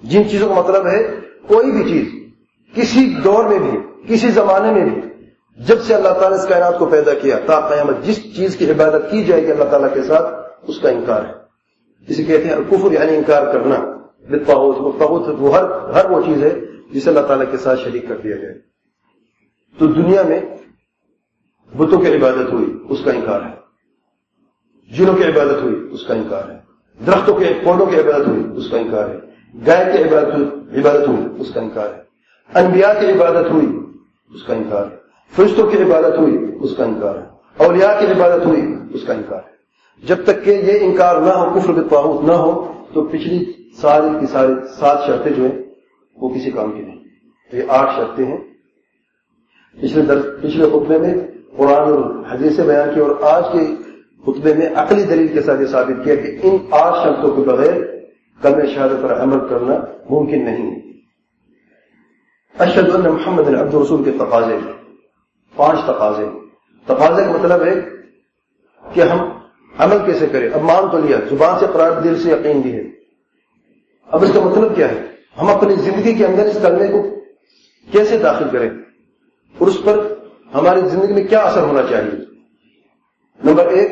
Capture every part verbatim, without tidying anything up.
جن چیزوں کا مطلب ہے کوئی بھی چیز کسی دور میں بھی کسی زمانے میں بھی جب سے اللہ تعالیٰ اس کائنات کو پیدا کیا تا قیامت جس چیز کی عبادت کی جائے گی اللہ تعالیٰ کے ساتھ اس کا انکار ہے. اسے کہتے ہیں الکفر یعنی انکار کرنا بالطاغوت. طاغوت وہ ہر ہر وہ چیز ہے جسے اللہ تعالیٰ کے ساتھ شریک کر دیا جائے. تو دنیا میں بتوں کی عبادت ہوئی اس کا انکار ہے, جنوں کی عبادت ہوئی اس کا انکار ہے, درختوں کے پودوں کی عبادت ہوئی اس کا انکار ہے, گائے کی عبادت عبادت ہوئی اس کا انکار ہے, انبیاء کی عبادت ہوئی اس کا انکار ہے, فرشتوں کی عبادت ہوئی اس کا انکار ہے, اولیاء کی عبادت ہوئی اس کا انکار ہے. جب تک کہ یہ انکار نہ ہو, کفر بالطاغوت نہ ہو, تو پچھلی ساری کی ساری سات شرطیں جو ہیں وہ کسی کام کی نہیں. تو یہ آٹھ شرطیں ہیں. پچھلے در پچھلے خطبے میں قرآن اور حدیث سے بیان کی اور آج کے خطبے میں عقلی دلیل کے ساتھ یہ ثابت کیا کہ ان آٹھ شرطوں کے بغیر کلمہ شہادت پر عمل کرنا ممکن نہیں ہے. اشہد ان محمد عبد رسول کے تقاضے, پانچ تقاضے. تقاضے کا مطلب ہے کہ ہم عمل کیسے کریں. اب مان تو لیا, زبان سے قرار, دل سے یقین بھی ہے. اب اس کا مطلب کیا ہے, ہم اپنی زندگی کے اندر اس کلمے کو کیسے داخل کریں اور اس پر ہماری زندگی میں کیا اثر ہونا چاہیے. نمبر ایک,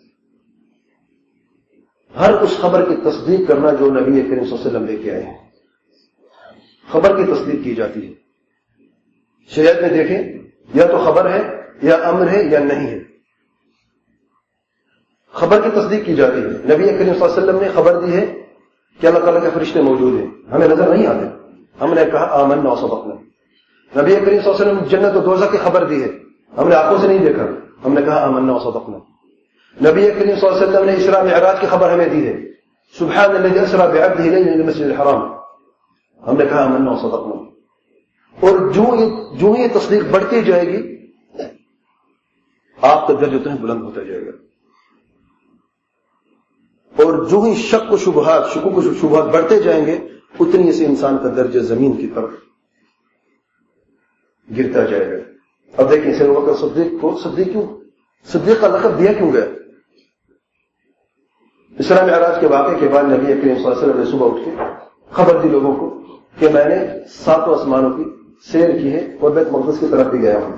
ہر اس خبر کی تصدیق کرنا جو نبی کریم صلی اللہ علیہ وسلم لے کے آئے ہیں. خبر کی تصدیق کی جاتی ہے. شریعت میں دیکھیں یا تو خبر ہے یا امر ہے یا نہیں ہے. خبر کی تصدیق کی جاتی ہے. نبی کریم صلی اللہ علیہ وسلم نے خبر دی ہے کہ اللہ تعالیٰ کے فرشتے موجود ہیں, ہمیں نظر نہیں آتے, ہم نے کہا آمنا وصدقنا. نبی کریم صلی اللہ علیہ وسلم نے جنت و دوزخ کی خبر دی ہے, ہم نے آنکھوں سے نہیں دیکھا, ہم نے کہا آمنا وصدقنا. نبی کریم صلی اللہ علیہ وسلم نے اسراء معراج کی خبر ہمیں دی ہے, سبحان الذی اسری بعبدہ لیلا من المسجد الحرام, ہم نے کہا آمنا وصدقنا. اور جو یہ جو یہ تصدیق بڑھتی جائے گی آپ کا درجہ اتنا بلند ہوتا جائے گا. اور جو ہی شک و شبہات شکوک و شبہات بڑھتے جائیں گے اتنی سے انسان کا درجہ زمین کی طرف گرتا جائے گا. اب دیکھیں سید ابوبکر صدیق کو صدیق کیوں صدیق کا لقب دیا کیوں گیا؟ اسراء معراج کے واقعے کے بعد نبی کریم صلی اللہ علیہ وسلم نے صبح اٹھ کے خبر دی لوگوں کو کہ میں نے ساتوں آسمانوں کی سیر کی ہے اور بیت مقدس کی طرف بھی گیا ہوں.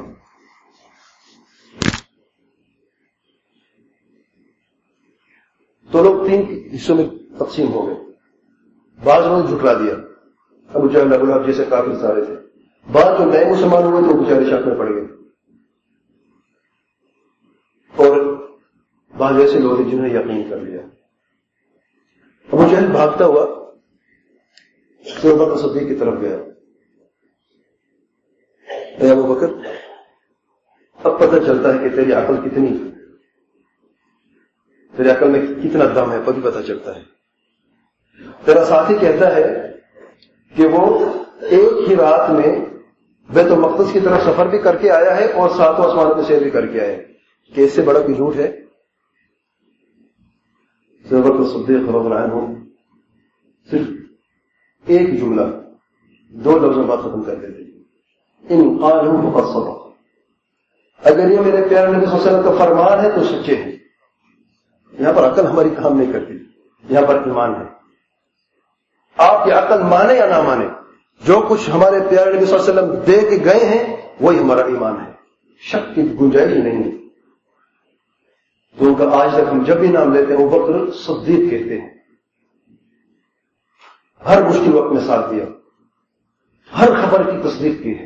تو لوگ تین حصوں میں تقسیم ہو گئے. بعض لوگوں نے جھٹلا دیا, ابو جہل ابو لہب جیسے کافر سارے تھے. بعض جو نئے مسلمان ہوئے تو بیچارے شک میں پڑ گئے. اور بعض ایسے لوگ ہیں جنہوں نے یقین کر لیا. ابو جہل بھاگتا ہوا سید ابوبکر صدیق کی طرف گیا. اے ابو بکر, اب پتہ چلتا ہے کہ تیری عقل کتنی تیری عقل میں کتنا دم ہے, پتہ پتہ چلتا ہے. تیرا ساتھی کہتا ہے کہ وہ ایک ہی رات میں بیت المقدس کی طرف سفر بھی کر کے آیا ہے اور ساتوں آسمانوں کی سیر بھی کر کے آیا ہے, کہ اس سے بڑا کوئی جھوٹ ہے؟ سید ابوبکر صدیق رضی اللہ عنہ صرف ایک جملہ دو لفظوں بات ختم کر دیتے, ان قالوا فقد صدق. اگر یہ میرے پیارے نبی صلی اللہ علیہ وسلم کا فرمان ہے تو سچے ہیں. یہاں پر عقل ہماری کام نہیں کرتی, یہاں پر ایمان ہے. آپ کی عقل مانے یا نہ مانے, جو کچھ ہمارے پیارے نبی صلی اللہ علیہ وسلم دے کے گئے ہیں وہی ہمارا ایمان ہے, شک کی گنجائش ہی نہیں ہے. تو ان کا آج تک ہم جب بھی نام لیتے ہیں ابوبکر صدیق کہتے ہیں. ہر مشکل وقت میں ساتھ دیا, ہر خبر کی تصدیق کی ہے,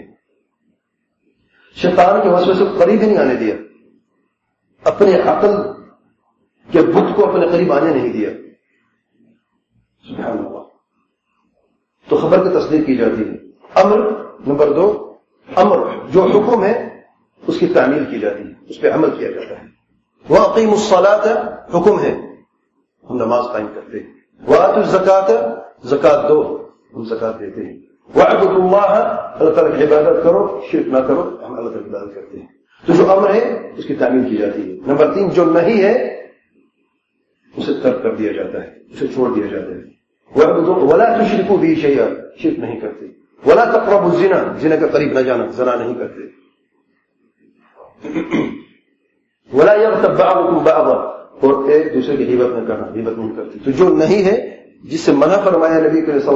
شیطان کے وسوسے سے قریب ہی نہیں آنے دیا, اپنے عقل کے بت کو اپنے قریب آنے نہیں دیا. سبحان اللہ. تو خبر کی تصدیق کی جاتی ہے. امر نمبر دو, امر جو حکم ہے اس کی تعمیل کی جاتی ہے, اس پہ عمل کیا جاتا ہے. وَأَقِيمُوا الصَّلَاةَ حکم ہے, ہم نماز قائم کرتے ہیں. وَآتُوا الزَّكَاةَ زکات دو, ہم زکات دیتے ہیں. وَاعْبُدُوا اللَّهَ اللہ تعالیٰ کی عبادت کرو, شرک نہ کرو, ہم اللہ تعالیٰ کی عبادت کرتے ہیں. تو جو امر ہے اس کی تعمیل کی جاتی ہے. نمبر تین, جو نہیں ہے اسے ترک کر دیا جاتا ہے, اسے چھوڑ دیا جاتا ہے. وَلَا تُشْرِكُوا بِهِ شَيْئًا شرک نہیں کرتے. وَلَا تَقْرَبُوا الزِّنَا زنا کے قریب نہ جانا, زنا نہیں کرتے. وَلَا يَغْتَبْ بَعْضُكُمْ بَعْضًا اور ایک دوسرے کی غیبت نہ کرنا, غیبت نہیں کرتے. تو جو نہیں ہے جس سے منع فرمایا نبی کے